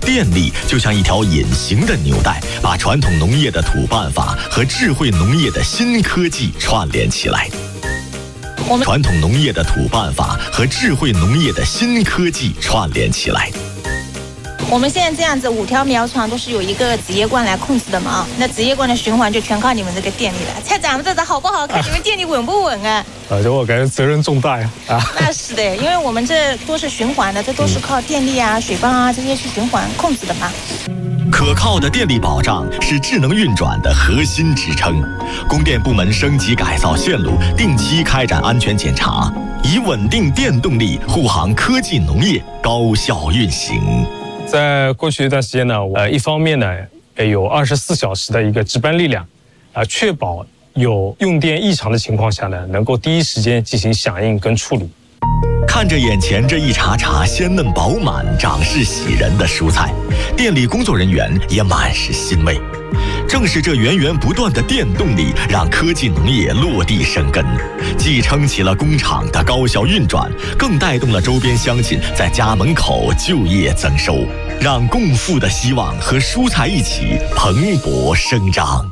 电力就像一条隐形的纽带，把传统农业的土办法和智慧农业的新科技串联起来。传统农业的土办法和智慧农业的新科技串联起来。 我们现在这样子5条苗床都是有一个纸叶罐来控制的嘛，那纸叶罐的循环就全靠你们这个电力了。菜长得好不好看，你们电力稳不稳啊？ 就我感觉责任重大呀！ 那是的，因为我们这都是循环的，这都是靠电力啊、水泵啊这些去循环控制的嘛。 可靠的电力保障是智能运转的核心支撑。供电部门升级改造线路，定期开展安全检查，以稳定电动力护航科技农业高效运行。 在过去一段时间呢，一方面呢，有24小时的一个值班力量，确保有用电异常的情况下呢，能够第一时间进行响应跟处理。 看着眼前这一茬茬鲜嫩饱满、长势喜人的蔬菜，电力工作人员也满是欣慰。正是这源源不断的电动力，让科技农业落地生根，既撑起了工厂的高效运转，更带动了周边乡亲在家门口就业增收，让共富的希望和蔬菜一起蓬勃生长。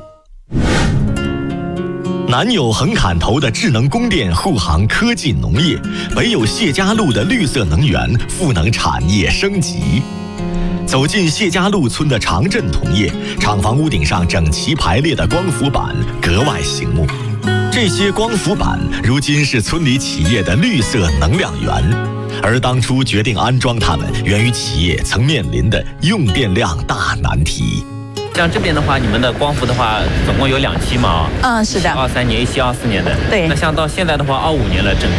南有横砍头的智能供电护航科技农业，北有谢家路的绿色能源赋能产业升级。走进谢家路村的长镇同业，厂房屋顶上整齐排列的光伏板格外醒目。这些光伏板如今是村里企业的绿色能量源，而当初决定安装它们，源于企业曾面临的用电量大难题。 像这边的话，你们的光伏的话，总共有2期嘛？ 是的。 23年、一期24年的。 对。 那像到现在的话，25年了，整